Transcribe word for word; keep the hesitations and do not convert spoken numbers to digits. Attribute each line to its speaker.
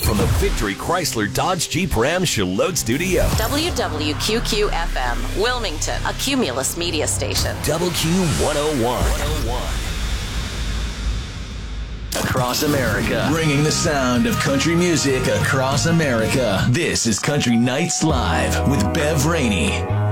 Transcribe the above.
Speaker 1: from the Victory Chrysler Dodge Jeep Ram Charlotte Studio.
Speaker 2: W W Q Q F M, Wilmington, a Cumulus media station.
Speaker 1: Double Q one oh one.
Speaker 3: Across America, bringing the sound of country music across America. This is Country Nights Live with Bev Rainey.